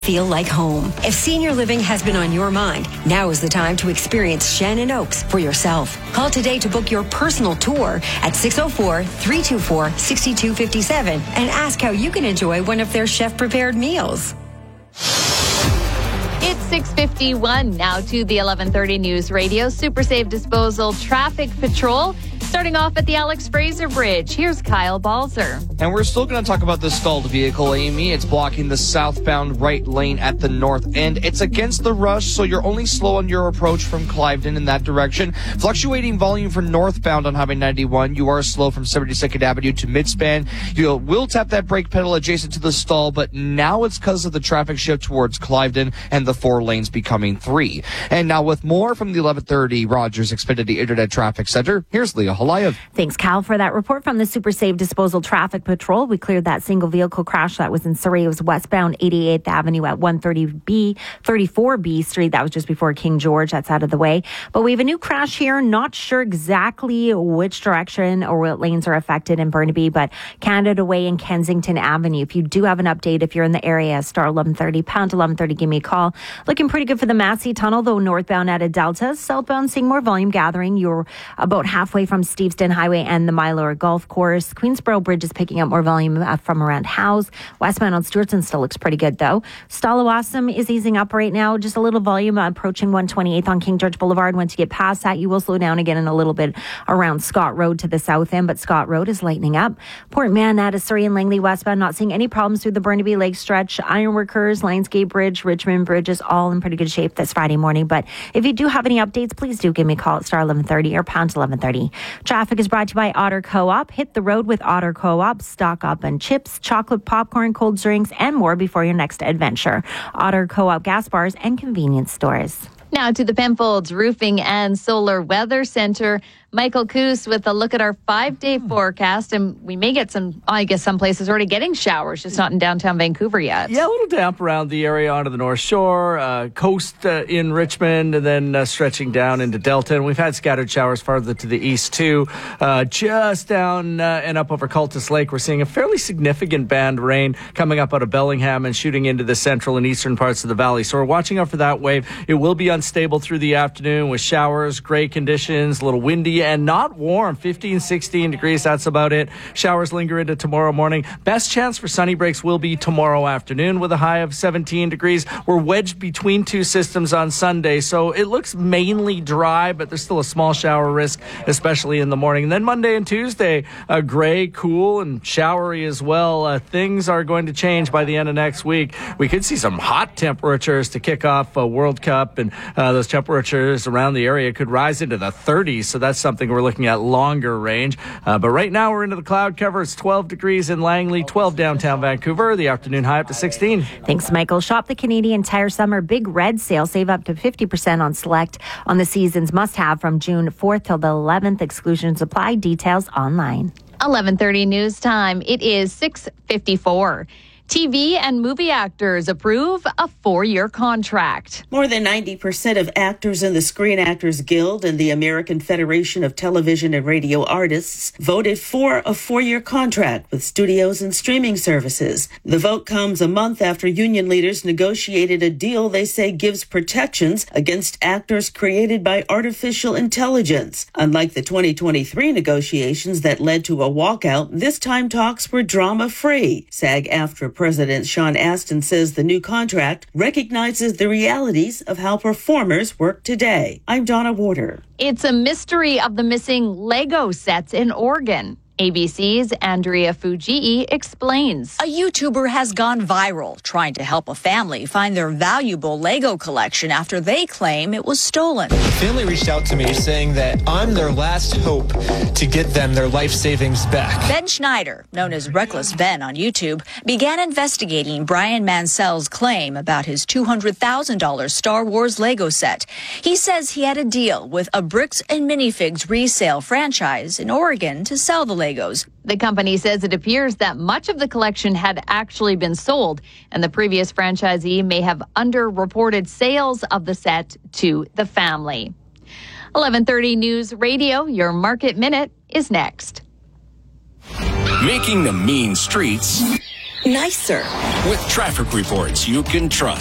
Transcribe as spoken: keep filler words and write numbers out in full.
Feel like home. If senior living has been on your mind, now is the time to experience Shannon Oaks for yourself. Call today to book your personal tour at six oh four, three two four, six two five seven and ask how you can enjoy one of their chef-prepared meals. It's six fifty-one now to the eleven thirty News Radio Super Safe Disposal Traffic Patrol. Starting off at the Alex Fraser Bridge, here's Kyle Balzer. And we're still going to talk about this stalled vehicle, Amy. It's blocking the southbound right lane at the north end. It's against the rush, so you're only slow on your approach from Cliveden in that direction. Fluctuating volume for northbound on Highway ninety-one. You are slow from seventy-second Avenue to Midspan. You will tap that brake pedal adjacent to the stall, but now it's because of the traffic shift towards Cliveden and the four lanes becoming three. And now with more from the eleven thirty Rogers Xfinity Internet Traffic Center, here's Leah Halayev. Thanks, Cal, for that report from the Super Safe Disposal Traffic Patrol. We cleared that single vehicle crash that was in Surrey. It was westbound eighty-eighth Avenue at one thirty B, thirty-four B Street. That was just before King George. That's out of the way. But we have a new crash here. Not sure exactly which direction or what lanes are affected in Burnaby, but Canada Way and Kensington Avenue. If you do have an update, if you're in the area, star eleven thirty, pound eleven thirty, give me a call. Looking pretty good for the Massey Tunnel, though, northbound at a Delta. Southbound, seeing more volume gathering. You're about halfway from Steveston Highway and the Mylor Golf Course. Queensboro Bridge is picking up more volume uh, from around Howes. Westbound on Stewartson still looks pretty good, though. Stallawasam is easing up right now. Just a little volume uh, approaching one twenty-eighth on King George Boulevard. Once you get past that, you will slow down again in a little bit around Scott Road to the south end, but Scott Road is lightening up. Port Manat, Surrey and Langley westbound, not seeing any problems through the Burnaby Lake stretch. Ironworkers, Lionsgate Bridge, Richmond Bridge is all in pretty good shape this Friday morning. But if you do have any updates, please do give me a call at star eleven thirty or pound eleven thirty. Traffic is brought to you by Otter Co-op. Hit the road with Otter Co-op. Stock up on chips, chocolate, popcorn, cold drinks, and more before your next adventure. Otter Co-op gas bars and convenience stores. Now to the Penfolds Roofing and Solar Weather Center. Michael Coos with a look at our five-day forecast, and we may get some, I guess some places already getting showers, just not in downtown Vancouver yet. Yeah, a little damp around the area onto the North Shore, uh, coast uh, in Richmond, and then uh, stretching down into Delta. And we've had scattered showers farther to the east, too. Uh, just down uh, and up over Cultus Lake, we're seeing a fairly significant band rain coming up out of Bellingham and shooting into the central and eastern parts of the valley. So we're watching out for that wave. It will be unstable through the afternoon with showers, gray conditions, a little windy, and not warm, fifteen, sixteen degrees. That's about it. Showers linger into tomorrow morning. Best chance for sunny breaks will be tomorrow afternoon with a high of seventeen degrees. We're wedged between two systems on Sunday, so it looks mainly dry, but there's still a small shower risk, especially in the morning. And then Monday and Tuesday, uh, gray, cool, and showery as well. Uh, things are going to change by the end of next week. We could see some hot temperatures to kick off uh, World Cup, and uh, those temperatures around the area could rise into the thirties, so that's something we're looking at longer range. Uh, but right now we're into the cloud cover. It's twelve degrees in Langley, twelve downtown Vancouver. The afternoon high up to sixteen. Thanks, Michael. Shop the Canadian Tire Summer Big Red Sale. Save up to fifty percent on select on the season's must-have from June fourth till the eleventh. Exclusions apply. Details online. eleven thirty news time. It is six fifty-four. T V and movie actors approve a four-year contract. More than ninety percent of actors in the Screen Actors Guild and the American Federation of Television and Radio Artists voted for a four-year contract with studios and streaming services. The vote comes a month after union leaders negotiated a deal they say gives protections against actors created by artificial intelligence. Unlike the twenty twenty-three negotiations that led to a walkout, this time talks were drama-free. SAG-AFTRA President Sean Astin says the new contract recognizes the realities of how performers work today. I'm Donna Warder. It's a mystery of the missing Lego sets in Oregon. A B C's Andrea Fujii explains. A YouTuber has gone viral trying to help a family find their valuable Lego collection after they claim it was stolen. The family reached out to me saying that I'm their last hope to get them their life savings back. Ben Schneider, known as Reckless Ben on YouTube, began investigating Brian Mansell's claim about his two hundred thousand dollars Star Wars Lego set. He says he had a deal with a Bricks and Minifigs resale franchise in Oregon to sell the Legos. The company says it appears that much of the collection had actually been sold, and the previous franchisee may have underreported sales of the set to the family. eleven thirty News Radio, your Market Minute is next. Making the mean streets nicer. With traffic reports you can trust.